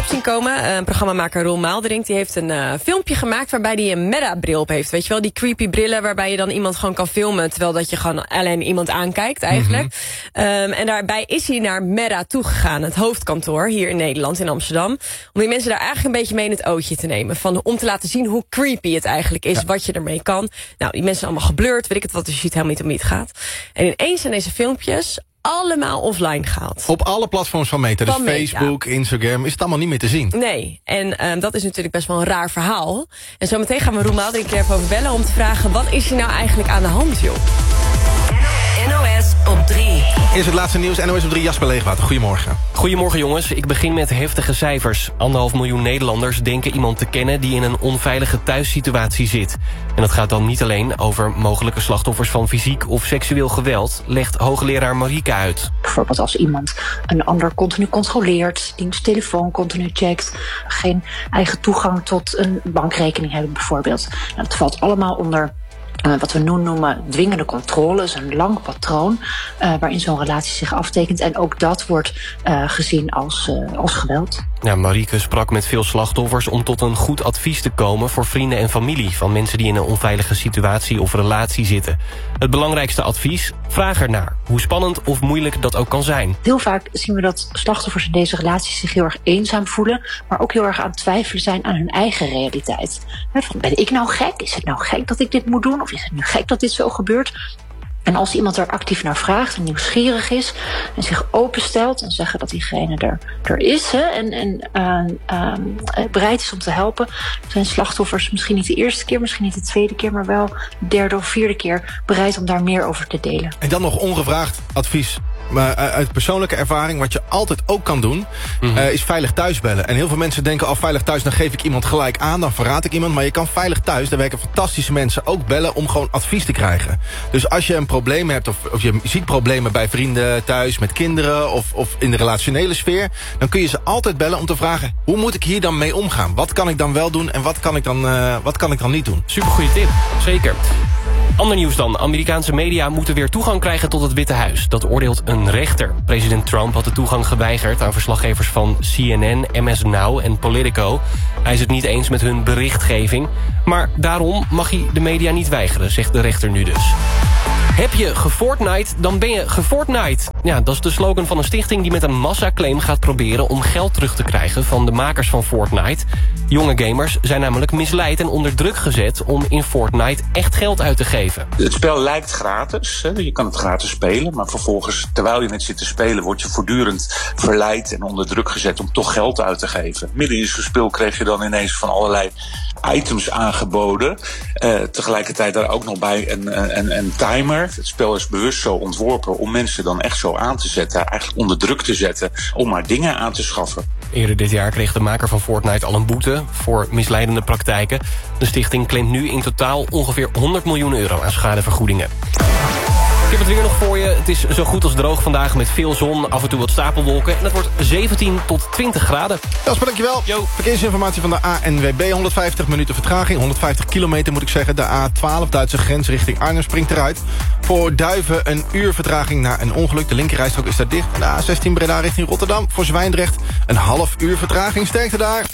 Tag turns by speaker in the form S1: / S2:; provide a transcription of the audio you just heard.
S1: zien komen. Programmamaker Roel Maalderink die heeft een filmpje gemaakt waarbij hij een Meta-bril op heeft. Weet je wel, die creepy brillen waarbij je dan iemand gewoon kan filmen, terwijl dat je gewoon alleen iemand aankijkt eigenlijk. En daarbij is hij naar Meta toegegaan, het hoofdkantoor hier in Nederland, in Amsterdam, om die mensen daar eigenlijk een beetje mee in het ootje te nemen. Om te laten zien hoe creepy het eigenlijk is, wat je ermee kan. Nou, die mensen zijn allemaal geblurred, weet ik het wat, dus je ziet helemaal niet om wie het gaat. En ineens zijn deze filmpjes allemaal offline gehaald.
S2: Op alle platforms van Meta, dus Facebook, Instagram, is het allemaal niet meer te zien.
S1: Nee, en dat is natuurlijk best wel een raar verhaal. En zometeen gaan we Roel Maalderink even over bellen om te vragen, wat is hier nou eigenlijk aan de hand, joh?
S3: NOS op 3.
S2: Eerst het laatste nieuws, NOS op 3, Jasper Leegwater. Goedemorgen.
S4: Goedemorgen jongens, ik begin met heftige cijfers. 1,5 miljoen Nederlanders denken iemand te kennen die in een onveilige thuissituatie zit. En dat gaat dan niet alleen over mogelijke slachtoffers van fysiek of seksueel geweld, legt hoogleraar Marika uit.
S5: Bijvoorbeeld als iemand een ander continu controleert, diens telefoon continu checkt, geen eigen toegang tot een bankrekening hebben bijvoorbeeld. Nou, dat valt allemaal onder wat we noemen dwingende controle, is een lang patroon waarin zo'n relatie zich aftekent. En ook dat wordt gezien als geweld.
S4: Ja, Marieke sprak met veel slachtoffers om tot een goed advies te komen voor vrienden en familie van mensen die in een onveilige situatie of relatie zitten. Het belangrijkste advies, vraag ernaar, hoe spannend of moeilijk dat ook kan zijn.
S5: Heel vaak zien we dat slachtoffers in deze relaties zich heel erg eenzaam voelen, maar ook heel erg aan het twijfelen zijn aan hun eigen realiteit. Ben ik nou gek? Is het nou gek dat ik dit moet doen? Of is het nu gek dat dit zo gebeurt? En als iemand er actief naar vraagt en nieuwsgierig is en zich openstelt en zeggen dat diegene er is en bereid is om te helpen, zijn slachtoffers misschien niet de eerste keer, misschien niet de tweede keer, maar wel de derde of vierde keer bereid om daar meer over te delen.
S2: En dan nog ongevraagd advies. Maar uit persoonlijke ervaring, wat je altijd ook kan doen, is veilig thuis bellen. En heel veel mensen denken, veilig thuis, dan geef ik iemand gelijk aan, dan verraad ik iemand. Maar je kan veilig thuis, daar werken fantastische mensen, ook bellen om gewoon advies te krijgen. Dus als je een probleem hebt, of je ziet problemen bij vrienden thuis, met kinderen, of in de relationele sfeer, dan kun je ze altijd bellen om te vragen, hoe moet ik hier dan mee omgaan? Wat kan ik dan wel doen en wat kan ik dan niet doen?
S4: Supergoeie tip, zeker. Ander nieuws dan. Amerikaanse media moeten weer toegang krijgen tot het Witte Huis. Dat oordeelt een rechter. President Trump had de toegang geweigerd aan verslaggevers van CNN, MS Now en Politico. Hij is het niet eens met hun berichtgeving. Maar daarom mag hij de media niet weigeren, zegt de rechter nu dus. Heb je gefortnite, dan ben je gefortnite. Ja, dat is de slogan van een stichting die met een massaclaim gaat proberen om geld terug te krijgen van de makers van Fortnite. Jonge gamers zijn namelijk misleid en onder druk gezet om in Fortnite echt geld uit te geven.
S6: Het spel lijkt gratis, hè? Je kan het gratis spelen, maar vervolgens, terwijl je het zit te spelen, word je voortdurend verleid en onder druk gezet om toch geld uit te geven. Midden in zo'n spel kreeg je dan ineens van allerlei items aangeboden. Tegelijkertijd daar ook nog bij een timer. Het spel is bewust zo ontworpen om mensen dan echt zo aan te zetten, eigenlijk onder druk te zetten, om maar dingen aan te schaffen.
S4: Eerder dit jaar kreeg de maker van Fortnite al een boete voor misleidende praktijken. De stichting claimt nu in totaal ongeveer 100 miljoen euro aan schadevergoedingen. Ik heb het weer nog voor je. Het is zo goed als droog vandaag met veel zon, af en toe wat stapelwolken. En het wordt 17 tot 20 graden.
S2: Jasper, dankjewel.
S4: Yo.
S2: Verkeersinformatie van de ANWB. 150 minuten vertraging. 150 kilometer moet ik zeggen. De A12, Duitse grens richting Arnhem, springt eruit. Voor Duiven een uur vertraging na een ongeluk. De linkerrijstrook is daar dicht. En de A16 Breda richting Rotterdam. Voor Zwijndrecht een half uur vertraging. Sterkte daar.